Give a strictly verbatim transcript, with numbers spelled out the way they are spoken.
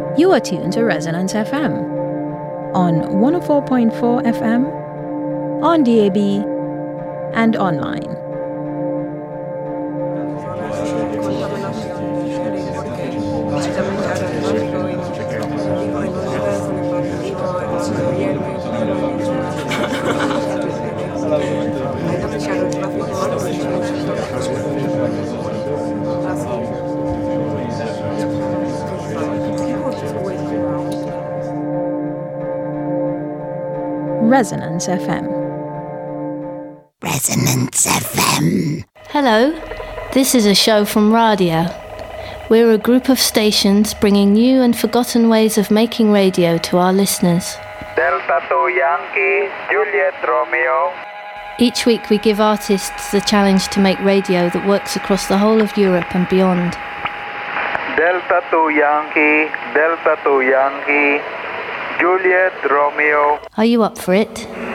You are tuned to Resonance F M on one oh four point four F M, on D A B, and online. Resonance F M. Resonance F M. Hello, this is a show from Radio. We're a group of stations bringing new and forgotten ways of making radio to our listeners. Delta two Yankee, Juliet Romeo. Each week we give artists the challenge to make radio that works across the whole of Europe and beyond. Delta two Yankee, Delta two Yankee, Juliet Romeo. Are you up for it?